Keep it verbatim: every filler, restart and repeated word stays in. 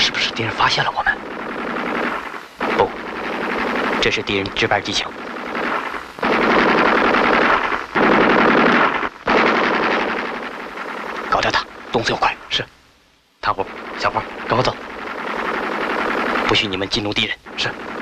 是不是敌人发现了我们？不，这是敌人值班机情。搞掉他，动作要快。是。大伙，小花，跟我走。不许你们激怒敌人。是。